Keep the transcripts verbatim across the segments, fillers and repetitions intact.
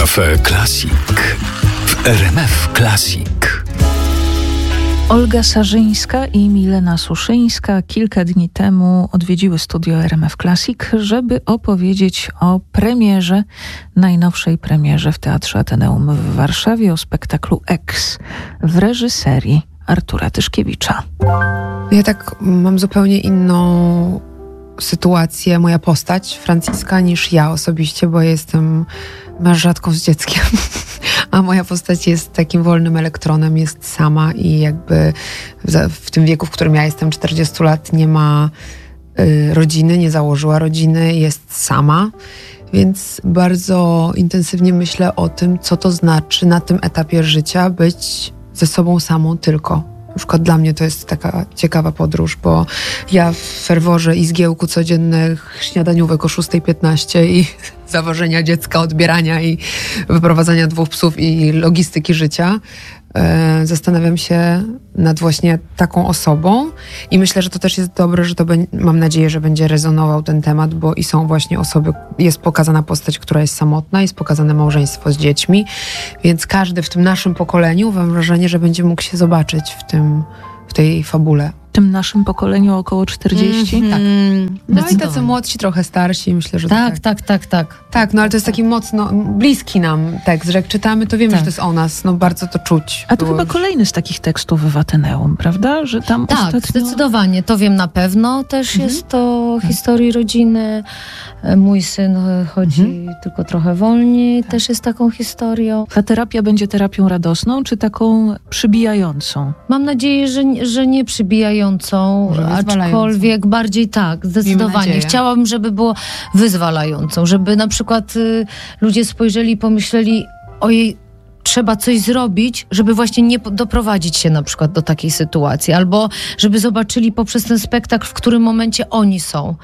Cafe Classic w R M F Classic. Olga Sarzyńska i Milena Suszyńska kilka dni temu odwiedziły studio R M F Classic, żeby opowiedzieć o premierze, najnowszej premierze w Teatrze Ateneum w Warszawie, o spektaklu X w reżyserii Artura Tyszkiewicza. Ja tak mam zupełnie inną sytuację, moja postać, Franciska, niż ja osobiście, bo jestem mężatką z dzieckiem, a moja postać jest takim wolnym elektronem, jest sama i jakby w tym wieku, w którym ja jestem, czterdziestu lat, nie ma y, rodziny, nie założyła rodziny, jest sama, więc bardzo intensywnie myślę o tym, co to znaczy na tym etapie życia być ze sobą samą tylko. Na przykład dla mnie to jest taka ciekawa podróż, bo ja w ferworze i zgiełku codziennych śniadaniówek o szósta piętnaście i zawożenia dziecka, odbierania i wyprowadzania dwóch psów i logistyki życia e, zastanawiam się nad właśnie taką osobą i myślę, że to też jest dobre, że to be- mam nadzieję, że będzie rezonował ten temat, bo i są właśnie osoby, jest pokazana postać, która jest samotna, jest pokazane małżeństwo z dziećmi, więc każdy w tym naszym pokoleniu, mam wrażenie, że będzie mógł się zobaczyć w tym, w tej fabule. W tym naszym pokoleniu około czterdzieści? Mm, tak. No i tacy młodsi, trochę starsi, myślę, że tak, tak, tak, tak. Tak, no ale to jest taki mocno bliski nam tekst, że jak czytamy, to wiemy, tak, że to jest o nas, no bardzo to czuć. A to chyba kolejny z takich tekstów w Ateneum, prawda? Że tam tak, ostatnio... zdecydowanie, to wiem na pewno. Też mhm. jest to tak. historii rodziny. Mój syn chodzi mhm. tylko trochę wolniej, tak. też jest taką historią. Ta terapia będzie terapią radosną, czy taką przybijającą? Mam nadzieję, że, że nie przybijającą, aczkolwiek bardziej tak, zdecydowanie. Chciałabym, żeby było wyzwalającą, żeby na przykład y, ludzie spojrzeli i pomyśleli, ojej, trzeba coś zrobić, żeby właśnie nie doprowadzić się na przykład do takiej sytuacji, albo żeby zobaczyli poprzez ten spektakl, w którym momencie oni są.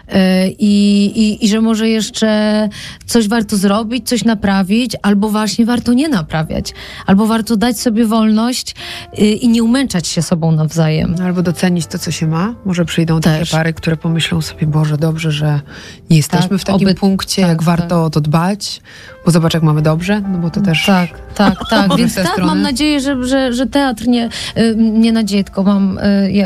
I, i, i że może jeszcze coś warto zrobić, coś naprawić, albo właśnie warto nie naprawiać, albo warto dać sobie wolność i nie umęczać się sobą nawzajem. Albo docenić to, co się ma. Może przyjdą Też. takie pary, które pomyślą sobie, Boże, dobrze, że nie jesteśmy tak, w takim oby, punkcie, tak, jak warto tak. o to dbać, bo zobacz, jak mamy dobrze, no bo to też... Tak, tak, tak. Więc tak, strony. Mam nadzieję, że, że, że teatr nie, nie nadzieję, tylko mam, ja,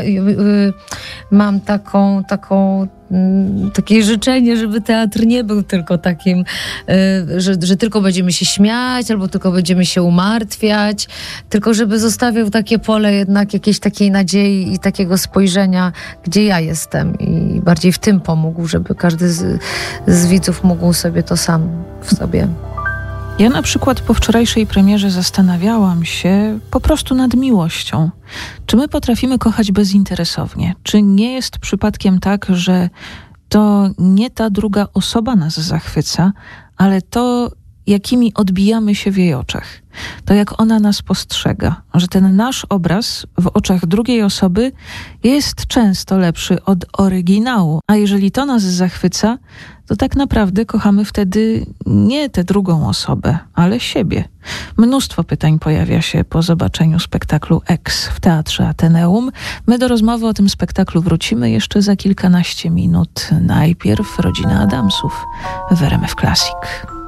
mam taką, taką takie życzenie, żeby teatr nie był tylko takim, że, że tylko będziemy się śmiać, albo tylko będziemy się umartwiać, tylko żeby zostawiał takie pole jednak jakiejś takiej nadziei i takiego spojrzenia, gdzie ja jestem, i bardziej w tym pomógł, żeby każdy z, z widzów mógł sobie to sam w sobie. Ja na przykład po wczorajszej premierze zastanawiałam się po prostu nad miłością. Czy my potrafimy kochać bezinteresownie? Czy nie jest przypadkiem tak, że to nie ta druga osoba nas zachwyca, ale to, jakimi odbijamy się w jej oczach? To, jak ona nas postrzega, że ten nasz obraz w oczach drugiej osoby jest często lepszy od oryginału. A jeżeli to nas zachwyca, to tak naprawdę kochamy wtedy nie tę drugą osobę, ale siebie. Mnóstwo pytań pojawia się po zobaczeniu spektaklu X w Teatrze Ateneum. My do rozmowy o tym spektaklu wrócimy jeszcze za kilkanaście minut. Najpierw rodzina Adamsów w R M F Classic.